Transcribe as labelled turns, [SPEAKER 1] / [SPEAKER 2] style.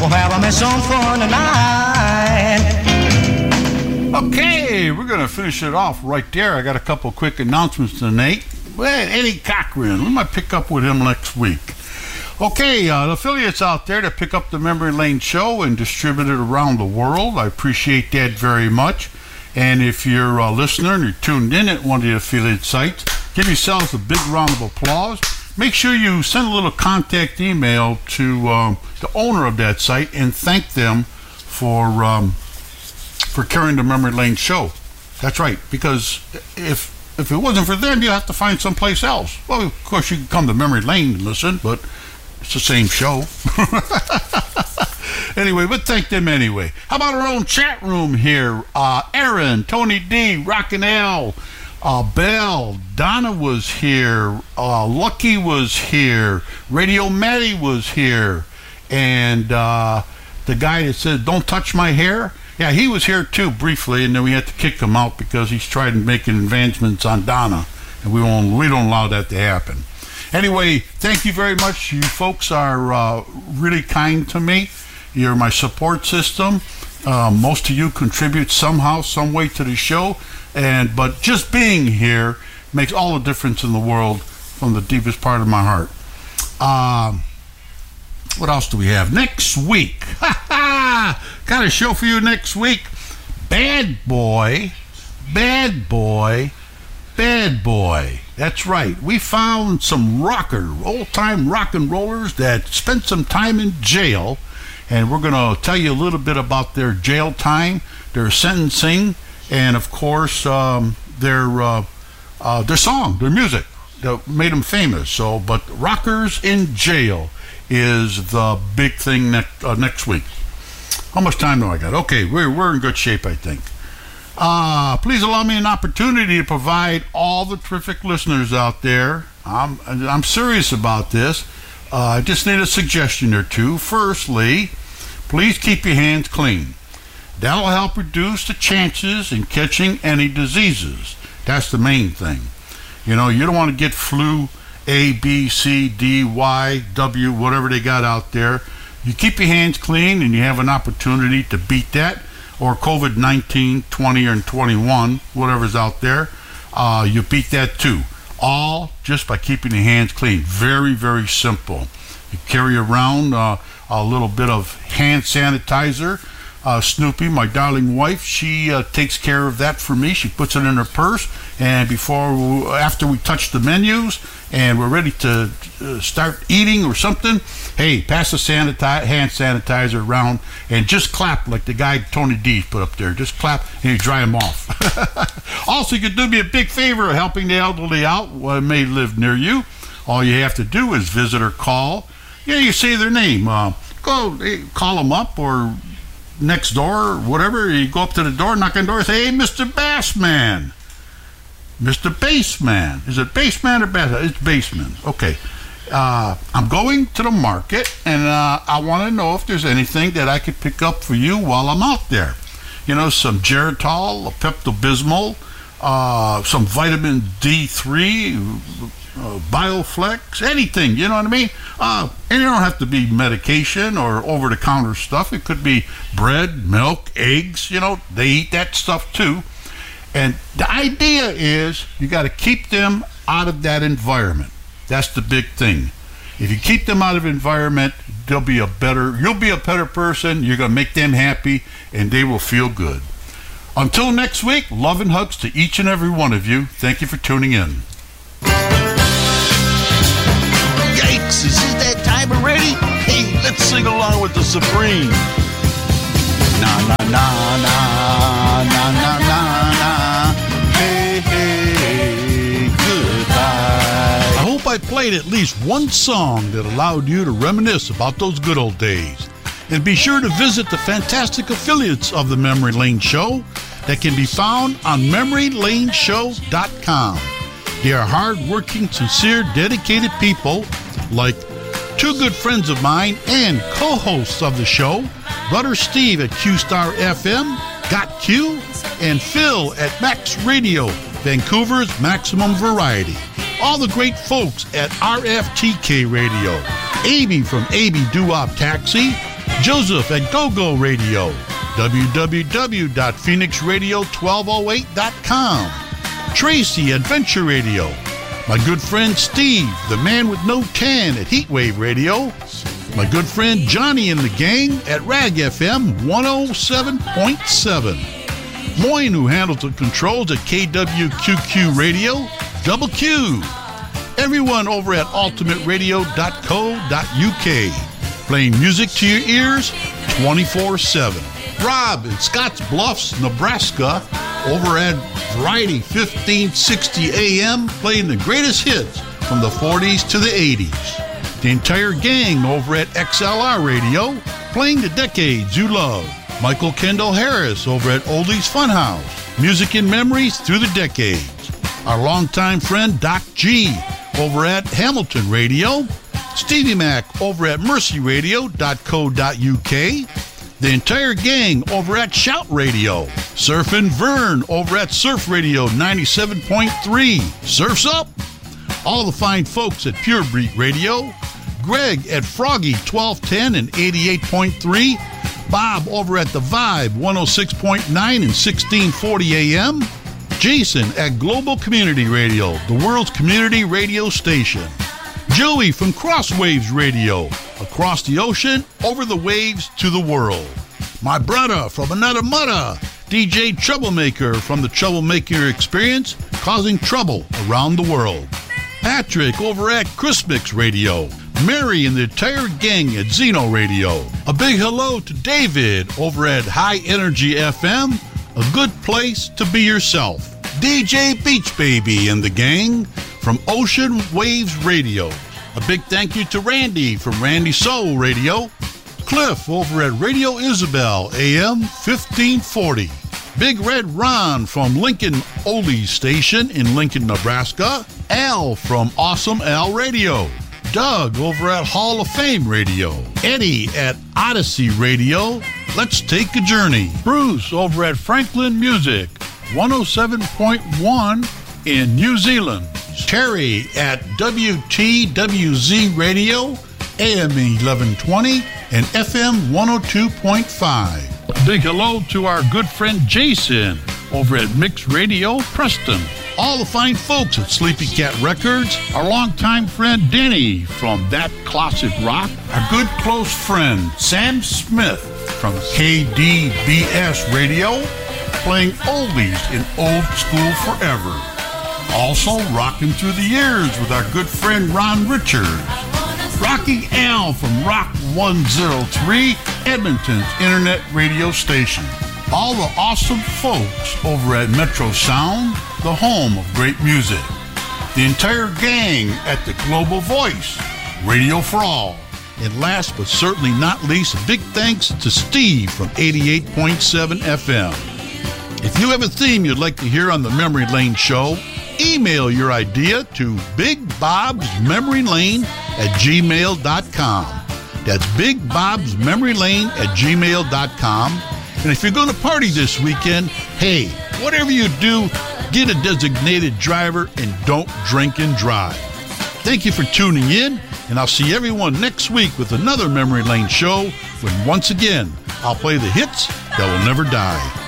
[SPEAKER 1] We'll have some fun tonight.
[SPEAKER 2] Okay, we're going to finish it off right there. I got a couple quick announcements tonight. Well, Eddie Cochran, we might pick up with him next week. Okay, the affiliates out there that pick up the Memory Lane show and distribute it around the world, I appreciate that very much. And if you're a listener and you're tuned in at one of the affiliate sites, give yourselves a big round of applause. Make sure you send a little contact email to the owner of that site and thank them for carrying the Memory Lane show. That's right, because if it wasn't for them, you'd have to find someplace else. Well, of course, you can come to Memory Lane and listen, but it's the same show. Anyway, but thank them anyway. How about our own chat room here? Aaron, Tony D, Rockin' Al, Belle, Donna was here, Lucky was here, Radio Matty was here, and the guy that said, "Don't touch my hair," yeah, he was here too briefly, and then we had to kick him out because he's tried making advancements on Donna, and we don't allow that to happen. Anyway, thank you very much. You folks are really kind to me. You're my support system. Most of you contribute somehow, some way to the show, but just being here makes all the difference in the world from the deepest part of my heart. What else do we have next week? Got a show for you next week. Bad boy. That's right. We found some old-time rock and rollers that spent some time in jail, and we're going to tell you a little bit about their jail time, their sentencing, and of course their song, their music that made them famous. But Rockers in Jail is the big thing next week. How much time do I got? Okay, we're in good shape, I think. Please allow me an opportunity to provide all the terrific listeners out there. I'm serious about this. I just need a suggestion or two. Firstly, please keep your hands clean. That'll help reduce the chances in catching any diseases. That's the main thing. You don't want to get flu A, B, C, D, Y, W, whatever they got out there. You keep your hands clean and you have an opportunity to beat that, or COVID-19, 20 or 21, whatever's out there, you beat that too. All just by keeping your hands clean. Very, very simple. You carry around a little bit of hand sanitizer. Snoopy, my darling wife, she takes care of that for me. She puts it in her purse, and after we touch the menus and we're ready to start eating or something, hey, pass the hand sanitizer around and just clap like the guy Tony D put up there. Just clap and you dry them off. Also, you could do me a big favor of helping the elderly out who may live near you. All you have to do is visit or call. You say their name. Go call them up, or next door, whatever. You go up to the door, knock on the door, and say, "Hey, Mr. Bassman. Mr. Bassman." Is it Bassman or Bassman? It's Bassman. Okay. I'm going to the market, and I want to know if there's anything that I could pick up for you while I'm out there. Some Geritol, a Pepto-Bismol, some vitamin D3, Bioflex, anything, you know what I mean? And it don't have to be medication or over-the-counter stuff. It could be bread, milk, eggs, they eat that stuff too. And the idea is you got to keep them out of that environment. That's the big thing. If you keep them out of environment, you'll be a better person, you're going to make them happy, and they will feel good. Until next week, love and hugs to each and every one of you. Thank you for tuning in.
[SPEAKER 3] Yikes, is it that time already? Hey, let's sing along with the Supreme. Na na na na na na na na. Hey, hey, goodbye.
[SPEAKER 2] I hope I played at least one song that allowed you to reminisce about those good old days. And be sure to visit the fantastic affiliates of the Memory Lane Show that can be found on memorylaneshow.com. They are hard-working, sincere, dedicated people like two good friends of mine and co-hosts of the show, Brother Steve at Q-Star FM, Got Q, and Phil at Max Radio, Vancouver's Maximum Variety. All the great folks at RFTK Radio, Amy from AB Doo-Wop Taxi, Joseph at GoGo Radio, www.phoenixradio1208.com. Tracy at Venture Radio. My good friend Steve, the man with no tan at Heatwave Radio. My good friend Johnny and the gang at Rag FM 107.7. Moyne, who handles the controls at KWQQ Radio, Double Q. Everyone over at ultimateradio.co.uk. Playing music to your ears 24/7. Rob in Scotts Bluffs, Nebraska, over at Variety 1560 AM, playing the greatest hits from the 40s to the 80s. The entire gang over at XLR Radio, playing the decades you love. Michael Kendall Harris over at Oldies Funhouse, music and memories through the decades. Our longtime friend Doc G over at Hamilton Radio. Stevie Mac over at mercyradio.co.uk. The entire gang over at Shout Radio. Surfin' Vern over at Surf Radio 97.3. Surf's up! All the fine folks at Pure Breed Radio. Greg at Froggy 1210 and 88.3. Bob over at The Vibe 106.9 and 1640 AM. Jason at Global Community Radio, the world's community radio station. Joey from Crosswaves Radio, across the ocean, over the waves to the world. My brother from another mother, DJ Troublemaker from the Troublemaker Experience, causing trouble around the world. Patrick over at Christmix Radio. Mary and the entire gang at Zeno Radio. A big hello to David over at High Energy FM, a good place to be yourself. DJ Beach Baby and the gang from Ocean Waves Radio. A big thank you to Randy from Randy Soul Radio. Cliff over at Radio Isabel AM 1540. Big Red Ron from Lincoln Oldies Station in Lincoln, Nebraska. Al from Awesome Al Radio. Doug over at Hall of Fame Radio. Eddie at Odyssey Radio. Let's take a journey. Bruce over at Franklin Music 107.1 in New Zealand. Terry at WTWZ Radio, AM 1120 and FM 102.5. Big hello to our good friend Jason over at Mix Radio, Preston. All the fine folks at Sleepy Cat Records, our longtime friend Denny from That Classic Rock, our good close friend Sam Smith from KDBS Radio, playing oldies in old school forever. Also rocking through the years with our good friend Ron Richards. Rocky Al from Rock 103, Edmonton's internet radio station. All the awesome folks over at Metro Sound, the home of great music. The entire gang at the Global Voice, Radio for All. And last but certainly not least, a big thanks to Steve from 88.7 FM. If you have a theme you'd like to hear on the Memory Lane Show, email your idea to bigbobsmemorylane@gmail.com. That's bigbobsmemorylane@gmail.com. And if you're going to party this weekend, hey, whatever you do, get a designated driver and don't drink and drive. Thank you for tuning in, and I'll see everyone next week with another Memory Lane Show when once again I'll play the hits that will never die.